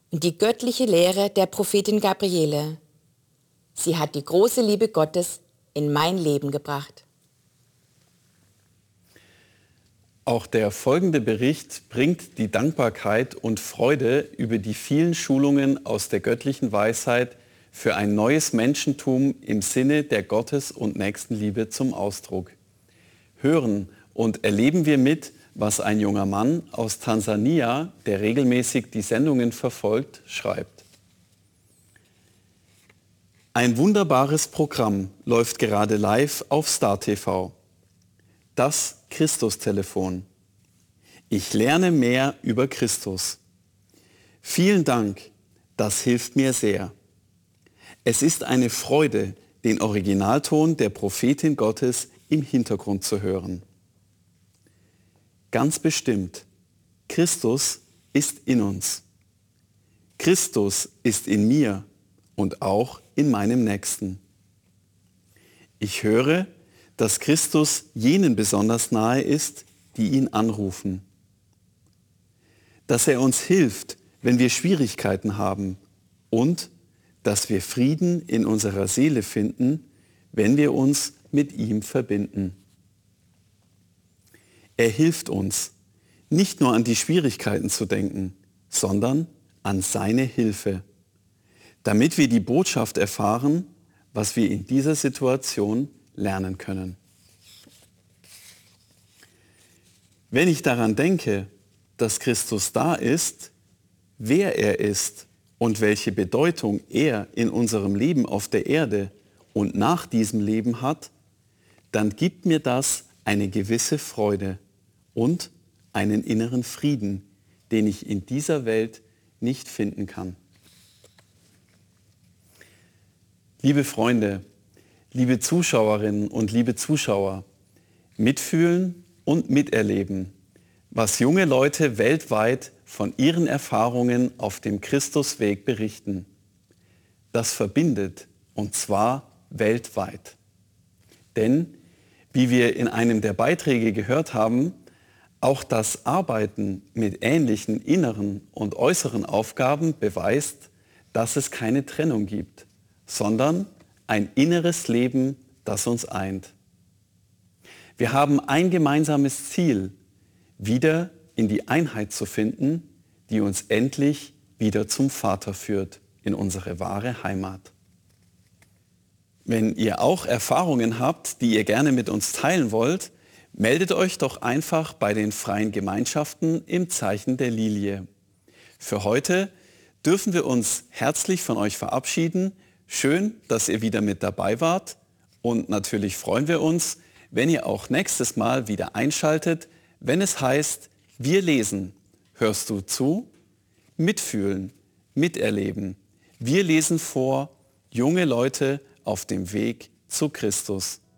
und die göttliche Lehre der Prophetin Gabriele. Sie hat die große Liebe Gottes in mein Leben gebracht. Auch der folgende Bericht bringt die Dankbarkeit und Freude über die vielen Schulungen aus der göttlichen Weisheit für ein neues Menschentum im Sinne der Gottes- und Nächstenliebe zum Ausdruck. Hören und erleben wir mit, was ein junger Mann aus Tansania, der regelmäßig die Sendungen verfolgt, schreibt. Ein wunderbares Programm läuft gerade live auf Star TV. Das Christus-Telefon. Ich lerne mehr über Christus. Vielen Dank, das hilft mir sehr. Es ist eine Freude, den Originalton der Prophetin Gottes im Hintergrund zu hören. Ganz bestimmt, Christus ist in uns. Christus ist in mir und auch in meinem Nächsten. Ich höre, dass Christus jenen besonders nahe ist, die ihn anrufen. Dass er uns hilft, wenn wir Schwierigkeiten haben und dass wir Frieden in unserer Seele finden, wenn wir uns mit ihm verbinden. Er hilft uns, nicht nur an die Schwierigkeiten zu denken, sondern an seine Hilfe, damit wir die Botschaft erfahren, was wir in dieser Situation lernen können. Wenn ich daran denke, dass Christus da ist, wer er ist und welche Bedeutung er in unserem Leben auf der Erde und nach diesem Leben hat, dann gibt mir das eine gewisse Freude und einen inneren Frieden, den ich in dieser Welt nicht finden kann. Liebe Freunde, liebe Zuschauerinnen und liebe Zuschauer, mitfühlen und miterleben, was junge Leute weltweit von ihren Erfahrungen auf dem Christusweg berichten. Das verbindet, und zwar weltweit. Denn, wie wir in einem der Beiträge gehört haben, auch das Arbeiten mit ähnlichen inneren und äußeren Aufgaben beweist, dass es keine Trennung gibt, sondern ein inneres Leben, das uns eint. Wir haben ein gemeinsames Ziel, wieder in die Einheit zu finden, die uns endlich wieder zum Vater führt, in unsere wahre Heimat. Wenn ihr auch Erfahrungen habt, die ihr gerne mit uns teilen wollt, meldet euch doch einfach bei den freien Gemeinschaften im Zeichen der Lilie. Für heute dürfen wir uns herzlich von euch verabschieden. Schön, dass ihr wieder mit dabei wart und natürlich freuen wir uns, wenn ihr auch nächstes Mal wieder einschaltet, wenn es heißt, wir lesen. Hörst du zu? Mitfühlen, miterleben. Wir lesen vor, junge Leute auf dem Weg zu Christus.